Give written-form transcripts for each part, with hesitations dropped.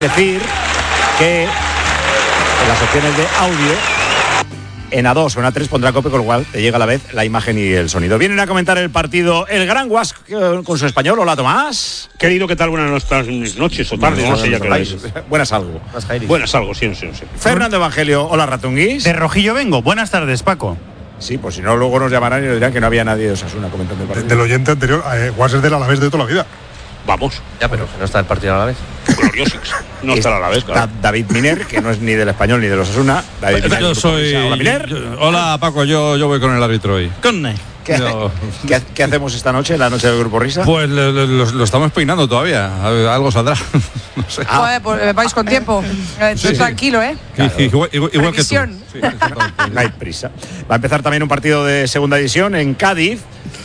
Decir que en las opciones de audio, en A2 o en A3 pondrá COPE, con lo cual te llega a la vez la imagen y el sonido. Vienen a comentar el partido el Gran Guas con su español. Hola, Tomás. Querido, ¿qué tal? Buenas noches o tardes, no sé ya qué hora es. Buenas algo. Buenas algo, sí, no sé. Fernando Evangelio, hola, Ratunguis. De Rojillo vengo. Buenas tardes, Paco. Sí, pues si no, luego nos llamarán y nos dirán que no había nadie de Osasuna comentando el partido. Del oyente anterior, Guas es del Alavés de toda la vida. Vamos. Ya, pero no está el partido a la vez. Gloriosix. No estará a la vez, claro. David Miner, que no es ni del Español ni de los Osasuna. David Miner, yo soy. Hola, Miner. Hola, Paco, yo voy con el árbitro hoy. ¿Qué hacemos esta noche, la noche del Grupo Risa? Pues lo estamos peinando todavía. Algo saldrá. No sé. Pues vais con tiempo. Estoy tranquilo, ¿eh? Claro. Igual que tú. Sí, no hay prisa. Va a empezar también un partido de segunda división en Cádiz.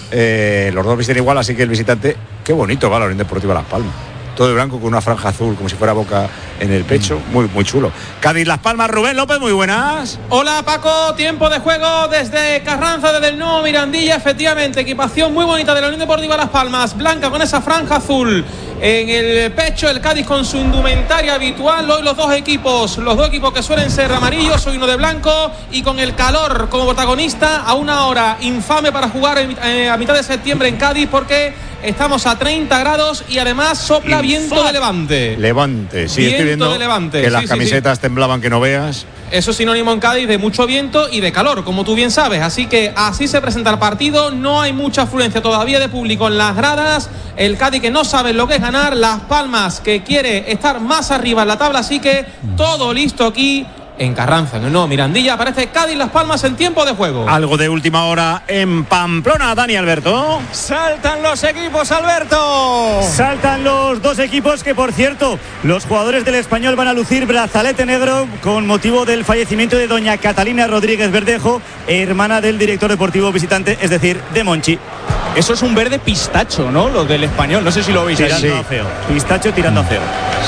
Los dos visten igual, así que el visitante. Qué bonito va la Unión Deportiva Las Palmas. Todo de blanco con una franja azul, como si fuera Boca en el pecho. Muy, muy chulo. Cádiz, Las Palmas, Rubén López, muy buenas. Hola, Paco, tiempo de juego desde Carranza, desde el nuevo Mirandilla. Efectivamente, equipación muy bonita de la Unión Deportiva Las Palmas, blanca con esa franja azul en el pecho. El Cádiz con su indumentaria habitual. Hoy los dos equipos que suelen ser amarillos, hoy uno de blanco, y con el calor como protagonista a una hora infame para jugar a mitad de septiembre en Cádiz, porque estamos a 30 grados y además sopla viento de levante. Levante, sí, viento estoy viendo de levante, que las sí, camisetas temblaban que no veas. Eso es sinónimo en Cádiz de mucho viento y de calor, como tú bien sabes. Así que así se presenta el partido. No hay mucha afluencia todavía de público en las gradas. El Cádiz que no sabe lo que es ganar. Las Palmas que quiere estar más arriba en la tabla. Así que todo listo aquí en Carranza, no, Mirandilla. Aparece Cádiz, Las Palmas en tiempo de juego. Algo de última hora en Pamplona, Dani Alberto. Saltan los equipos, Alberto. Saltan los dos equipos que, por cierto, los jugadores del Español van a lucir brazalete negro con motivo del fallecimiento de doña Catalina Rodríguez Verdejo, hermana del director deportivo visitante, es decir, de Monchi. Eso es un verde pistacho, ¿no? Lo del Español, no sé si lo veis. Tirando a feo. Pistacho tirando a feo.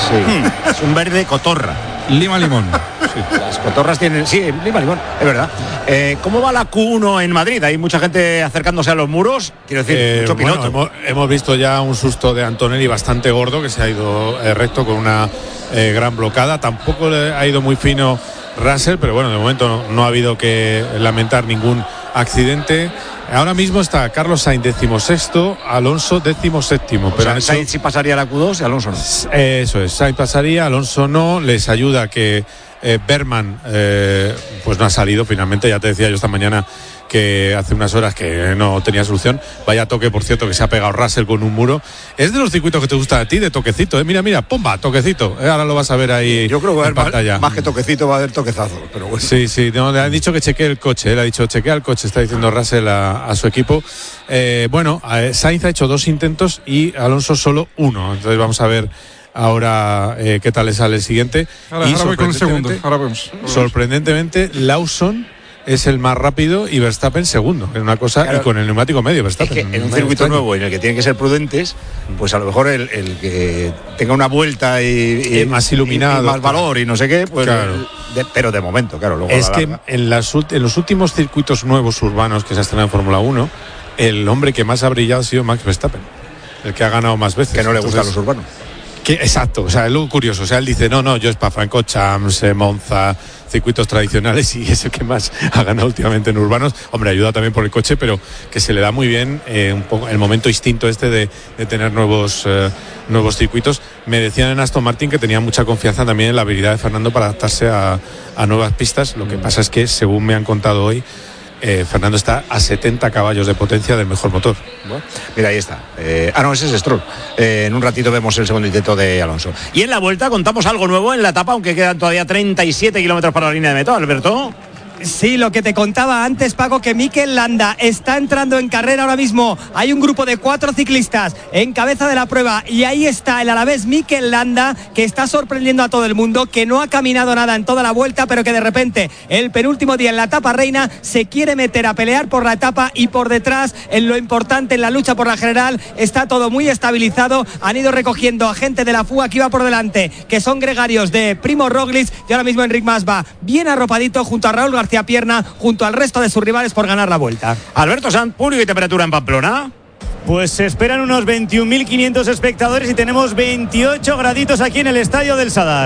Sí. Es un verde cotorra. Lima limón. Sí. Las cotorras tienen. Sí, lima limón, es verdad. ¿Cómo va la Q1 en Madrid? Hay mucha gente acercándose a los muros. Quiero decir, mucho piloto. Bueno, hemos visto ya un susto de Antonelli bastante gordo, que se ha ido recto con una gran blocada. Tampoco ha ido muy fino Russell, pero bueno, de momento no ha habido que lamentar ningún accidente. Ahora mismo está Carlos Sainz 16º, Alonso 17º. Pero Sainz sí pasaría a la Q2 y Alonso no. Eso es, Sainz pasaría, Alonso no. Les ayuda que Berman pues no ha salido finalmente. Ya te decía yo esta mañana que hace unas horas que no tenía solución. Vaya toque, por cierto, que se ha pegado Russell con un muro. Es de los circuitos que te gusta a ti, de toquecito, Mira, pomba, toquecito. Ahora lo vas a ver ahí. Yo creo que en pantalla. Más que toquecito va a haber toquezazo, pero bueno. Sí, no, le han dicho que chequee el coche. Él ha dicho, chequea el coche, está diciendo Russell a su equipo. Sainz ha hecho 2 intentos y Alonso solo 1. Entonces vamos a ver ahora qué tal le sale el siguiente. Ahora voy con el segundo. Ahora vemos. Sorprendentemente, Lawson es el más rápido y Verstappen segundo, en una cosa, claro, y con el neumático medio Verstappen. Es que en un circuito nuevo en el que tienen que ser prudentes, pues a lo mejor el que tenga una vuelta y más iluminado, y más valor y no sé qué, pues claro. Pero de momento, claro. Luego es que en los últimos circuitos nuevos urbanos que se ha estrenado en Fórmula 1, el hombre que más ha brillado ha sido Max Verstappen, el que ha ganado más veces. Que no le gustan los urbanos. Exacto, o sea, es lo curioso, o sea, él dice, no, yo es para Francorchamps, Monza, circuitos tradicionales, y es el que más ha ganado últimamente en urbanos. Hombre, ayuda también por el coche, pero que se le da muy bien un poco el momento instinto de tener nuevos circuitos. Me decían en Aston Martin que tenía mucha confianza también en la habilidad de Fernando para adaptarse a nuevas pistas. Lo que pasa es que, según me han contado hoy, Fernando está a 70 caballos de potencia del mejor motor. Bueno, mira, ahí está. Ese es Stroll. En un ratito vemos el segundo intento de Alonso. Y en la vuelta contamos algo nuevo en la etapa, aunque quedan todavía 37 kilómetros para la línea de meta, Alberto. Sí, lo que te contaba antes, Paco, que Mikel Landa está entrando en carrera ahora mismo. Hay un grupo de 4 ciclistas en cabeza de la prueba y ahí está el alavés Mikel Landa, que está sorprendiendo a todo el mundo, que no ha caminado nada en toda la vuelta, pero que de repente el penúltimo día en la etapa reina se quiere meter a pelear por la etapa, y por detrás, en lo importante, en la lucha por la general, está todo muy estabilizado. Han ido recogiendo a gente de la FUA que iba por delante, que son gregarios de Primo Roglic, y ahora mismo Enric Mas va bien arropadito junto a Raúl García Pierna, junto al resto de sus rivales por ganar la vuelta. Alberto Sanz, público y temperatura en Pamplona. Pues se esperan unos 21.500 espectadores y tenemos 28 graditos aquí en el estadio del Sadar.